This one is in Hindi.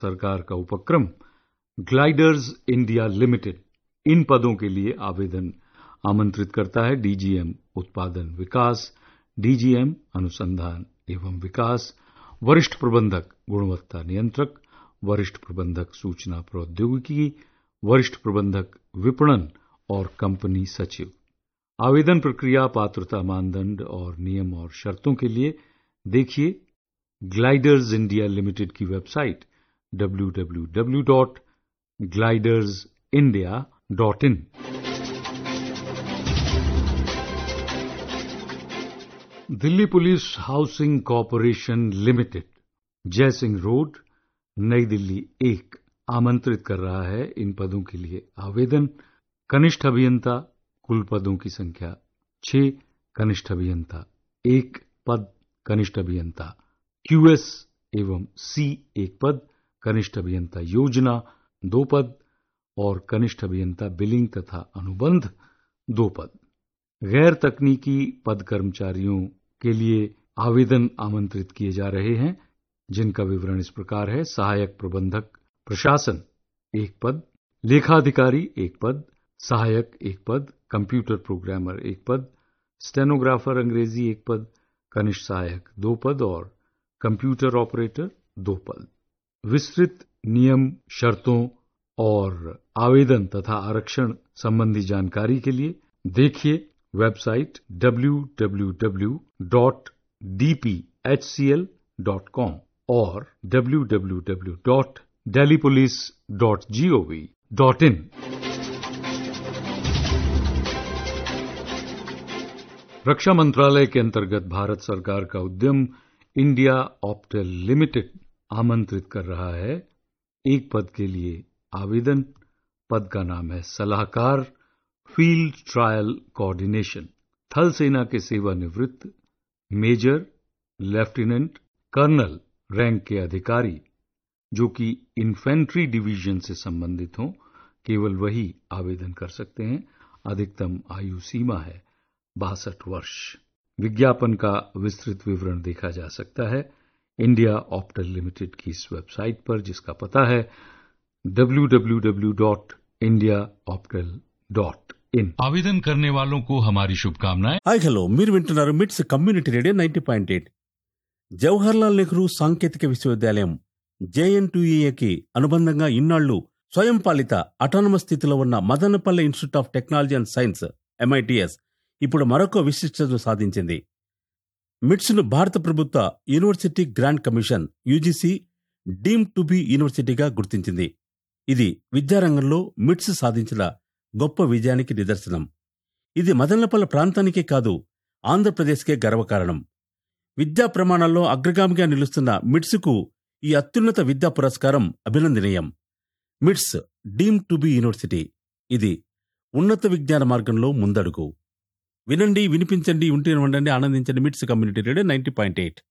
सरकार का उपक्रम ग्लाइडर्स इंडिया लिमिटेड इन पदों के लिए आवेदन आमंत्रित करता है। डीजीएम उत्पादन विकास, डीजीएम अनुसंधान एवं विकास, वरिष्ठ प्रबंधक गुणवत्ता नियंत्रक, वरिष्ठ प्रबंधक सूचना प्रौद्योगिकी, वरिष्ठ प्रबंधक विपणन और कंपनी सचिव। आवेदन प्रक्रिया, पात्रता मानदंड और नियम और शर्तों के लिए देखिए ग्लाइडर्स इंडिया लिमिटेड की website www.glidersindia.in। Delhi police housing corporation limited, Jaisingh road, नई दिल्ली 1 आमंत्रित कर रहा है इन पदों के लिए आवेदन। कनिष्ठ अभियंता, कुल पदों की संख्या 6, कनिष्ठ अभियंता 1 पद, कनिष्ठ अभियंता क्यूएस एवं सी 1 पद, कनिष्ठ अभियंता योजना 2 पद और कनिष्ठ अभियंता बिलिंग तथा अनुबंध 2 पद। गैर तकनीकी पद कर्मचारियों के लिए आवेदन आमंत्रित किए जा रहे हैं, जिनका विवरण इस प्रकार है। सहायक प्रबंधक प्रशासन 1 पद, लेखाधिकारी 1 पद, सहायक 1 पद, कंप्यूटर प्रोग्रामर 1 पद, स्टेनोग्राफर अंग्रेजी 1 पद, कनिष्ठ सहायक 2 पद और कंप्यूटर ऑपरेटर 2 पद। विस्तृत नियम, शर्तों और आवेदन तथा आरक्षण संबंधी जानकारी के लिए देखिए वेबसाइट www.dphcl.com और www.delhipolice.gov.in। रक्षा मंत्रालय के अंतर्गत भारत सरकार का उद्यम इंडिया ऑप्टेल लिमिटेड आमंत्रित कर रहा है 1 पद के लिए आवेदन। पद का नाम है सलाहकार फील्ड ट्रायल कोऑर्डिनेशन। थल सेना के सेवानिवृत्त मेजर, लेफ्टिनेंट, कर्नल रैंक के अधिकारी जो कि इन्फेंट्री डिवीजन से संबंधित हों, केवल वही आवेदन कर सकते हैं। अधिकतम आयु सीमा है 62 वर्ष। विज्ञापन का विस्तृत विवरण देखा जा सकता है इंडिया ऑप्टेल लिमिटेड की इस वेबसाइट पर, जिसका पता है www.indiaoptel.in। आवेदन करने वालों को हमारी शुभकामनाएं। హాయ్ హలో, మీరు వింటున్నారు మిట్స్ కమ్యూనిటీ రేడియో 90.8। జవహర్లాల్ నెహ్రూ సాంకేతిక విశ్వవిద్యాలయం జేఎన్టీయూఏకి అనుబంధంగా ఇన్నాళ్లు స్వయం పాలిత అటానమస్ స్థితిలో ఉన్న Madanapalle institute of technology and science MITS ఇప్పుడు మరొక విశిష్టతను సాధించింది. మిట్స్ ను భారత ప్రభుత్వ university grant commission UGC deem to be యూనివర్సిటీగా గుర్తించింది. ఇది విద్యారంగంలో మిట్స్ సాధించిన గొప్ప విజయానికి నిదర్శనం. ఇది మదనపల్లె ప్రాంతానికే కాదు, ఆంధ్రప్రదేశ్కే గర్వకారణం. విద్యా ప్రమాణాల్లో అగ్రగామిగా నిలుస్తున్న మిట్స్కు ఈ అత్యున్నత విద్యా పురస్కారం అభినందనీయం. మిట్స్ డీమ్ టు బి యూనివర్సిటీ, ఇది ఉన్నత విజ్ఞాన మార్గంలో ముందడుగు. వినండి, వినిపించండి, ఉంటూనే ఉండండి, ఆనందించండి. మిట్స్ కమ్యూనిటీ రేడియో 90.8.